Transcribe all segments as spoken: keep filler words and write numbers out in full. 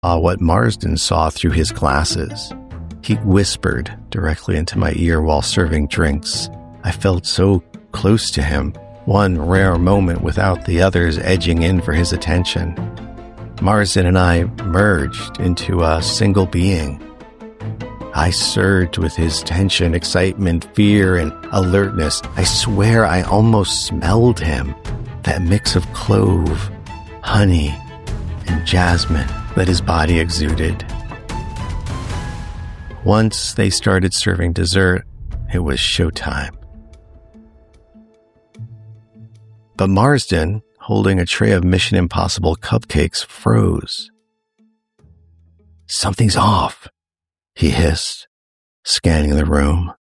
uh, what Marsden saw through his glasses. He whispered directly into my ear while serving drinks. I felt so close to him, one rare moment without the others edging in for his attention. Marsden and I merged into a single being. I surged with his tension, excitement, fear, and alertness. I swear I almost smelled him, that mix of clove, honey, and jasmine that his body exuded. Once they started serving dessert, it was showtime. But Marsden, holding a tray of Mission Impossible cupcakes, froze. "Something's off," he hissed, scanning the room.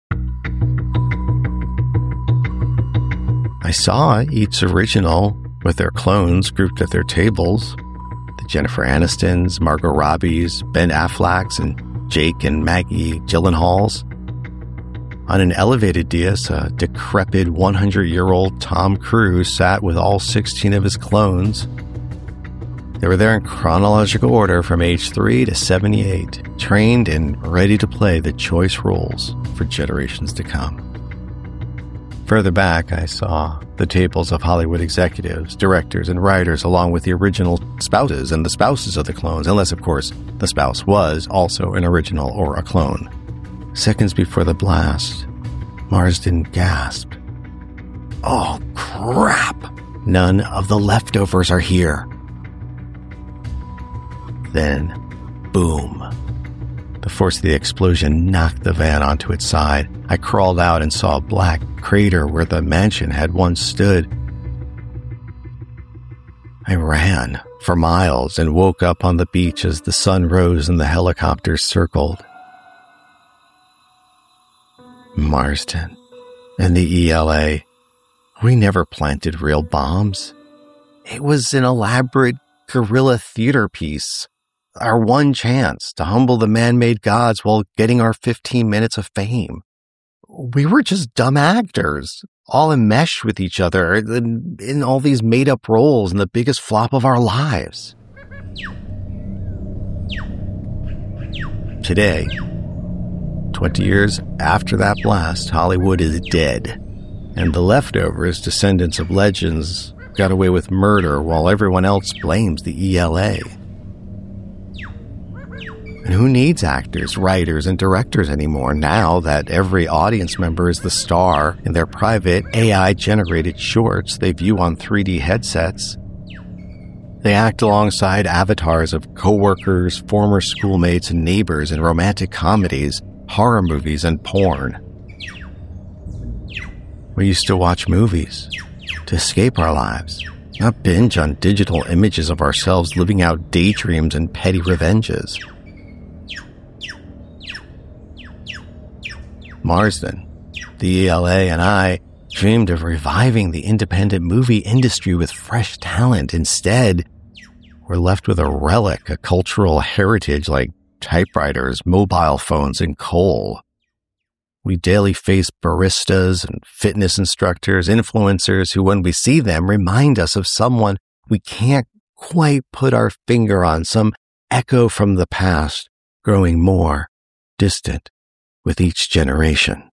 I saw each original with their clones grouped at their tables. The Jennifer Anistons, Margot Robbies, Ben Afflecks, and Jake and Maggie Gyllenhaals. On an elevated dais, a decrepit one hundred-year-old Tom Cruise sat with all sixteen of his clones. They were there in chronological order from age three to seventy-eight, trained and ready to play the choice roles for generations to come. Further back, I saw the tables of Hollywood executives, directors, and writers, along with the original spouses and the spouses of the clones, unless, of course, the spouse was also an original or a clone. Seconds before the blast, Marsden gasped. "Oh, crap! None of the leftovers are here." Then, boom. The force of the explosion knocked the van onto its side. I crawled out and saw a black crater where the mansion had once stood. I ran for miles and woke up on the beach as the sun rose and the helicopters circled. Marsden and the E L A. We never planted real bombs. It was an elaborate guerrilla theater piece. Our one chance to humble the man-made gods while getting our fifteen minutes of fame. We were just dumb actors, all enmeshed with each other in, in all these made-up roles in the biggest flop of our lives. Today, twenty years after that blast, Hollywood is dead, and the leftovers, descendants of legends, got away with murder while everyone else blames the E L A. And who needs actors, writers, and directors anymore now that every audience member is the star in their private A I-generated shorts they view on three D headsets? They act alongside avatars of coworkers, former schoolmates, and neighbors in romantic comedies, horror movies, and porn. We used to watch movies to escape our lives, not binge on digital images of ourselves living out daydreams and petty revenges. Marsden, the E L A, and I dreamed of reviving the independent movie industry with fresh talent. Instead, we're left with a relic, a cultural heritage like typewriters, mobile phones, and coal. We daily face baristas and fitness instructors, influencers who, when we see them, remind us of someone we can't quite put our finger on, some echo from the past, growing more distant with each generation.